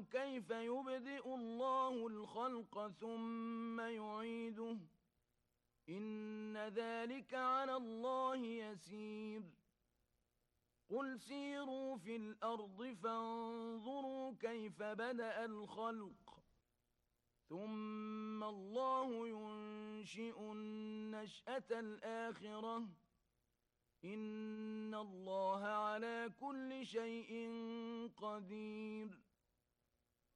تروا كيف يبدئ الله الخلق ثم يعيده إن ذلك على الله يسير قل سيروا في الأرض فانظروا كيف بدأ الخلق ثم الله ينشئ النشأة الآخرة إن الله على كل شيء قدير